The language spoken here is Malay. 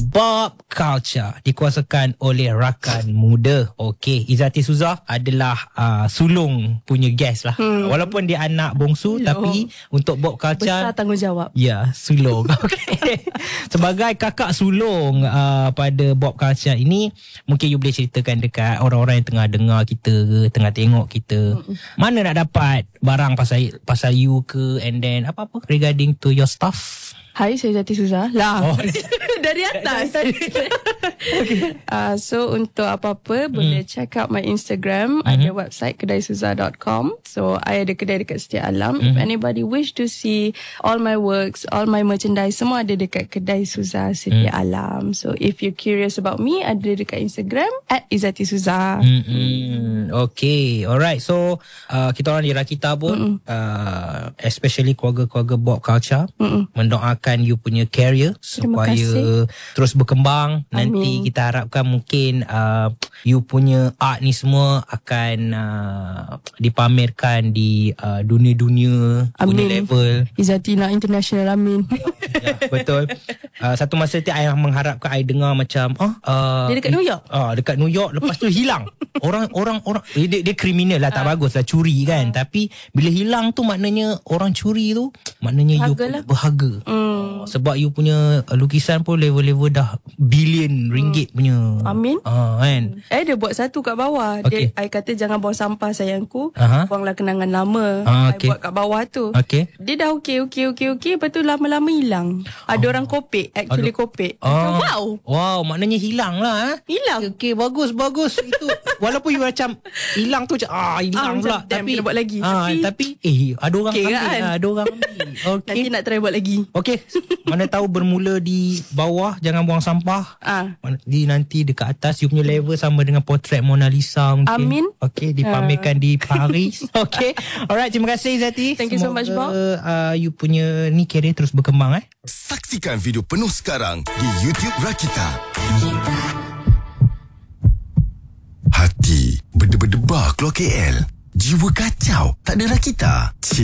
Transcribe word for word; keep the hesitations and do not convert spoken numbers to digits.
Bob Culture dikuasakan oleh rakan muda. Okey, Izzati Suzah adalah uh, sulung punya guest lah. Hmm. Walaupun dia anak bongsu, Hello. tapi untuk Bob Culture besar tanggungjawab. Ya, sulung. Okey. Sebagai kakak sulung uh, pada Bob Culture ini, mungkin you boleh ceritakan dekat orang-orang yang tengah dengar kita ke, tengah tengok kita. Hmm. Mana nak dapat barang pasal pasal you ke, and then apa-apa regarding to your stuff. Hai, saya Izzati Suzah lah. Oh. Dari atas. Okay. uh, so untuk apa-apa hmm. boleh check out my Instagram. Mm-hmm. Ada website kedai suzah dot com. So I ada kedai dekat Setia Alam. Mm-hmm. If anybody wish to see all my works, all my merchandise, semua ada dekat kedai Suzah Setia mm. Alam. So if you curious about me, ada dekat Instagram at Izzati Suzah. Mm-hmm. Okay, alright. So uh, kita orang di Rakita pun uh, especially keluarga-keluarga Bob Culture Mm-mm. mendoakan you punya career supaya kasih. terus berkembang. Amin. Nanti kita harapkan mungkin uh, you punya art ni semua akan uh, dipamerkan di uh, dunia-dunia Amin. punya level. Izzati nak international, amin. Ya, betul. Uh, satu masa nanti I mengharapkan I dengar macam ah uh, dia dekat New York. Ah uh, dekat New York, lepas tu hilang. Orang orang orang dia, dia kriminal lah, tak uh. bagus lah, curi kan. Uh. Tapi bila hilang tu maknanya orang curi tu maknanya berharga you lah. berharga. Mm. Sebab you punya lukisan pun level-level dah bilion ringgit mm. punya. Amin. Ah uh, kan. Eh dia buat satu kat bawah. Okay. Dia I kata jangan buang sampah sayangku. Uh-huh. Buanglah kenangan lama. Uh, okay. I buat kat bawah tu. Okay. Dia dah okey okey okey okey, lepas tu lama-lama hilang. Ada oh. orang kopek, actually Aduh. kopek. Oh. Wow. Wow, maknanya hilang lah. Eh? Hilang. Okey, bagus bagus itu. Walaupun you macam hilang tu macam ah hilang ah, pula, tapi buat lagi. Ah, tapi, tapi eh ada orang okay, ambil, kan? ah, ada orang ambil. Okey. Nanti nak try buat lagi. Okey. Mana tahu bermula di bawah, jangan buang sampah. Ah. Di nanti dekat atas you punya level sama dengan potret Mona Lisa mungkin. Amin. Okey, dipamerkan uh. di Paris. Okey. Alright, terima kasih Izzati. Thank you Semoga, so much, Bob. Uh, you punya ni career terus berkembang eh. Saksikan video penuh sekarang di YouTube Rakita. Hati berdebar-debar keluar K L. Jiwa kacau, tak ada Rakita.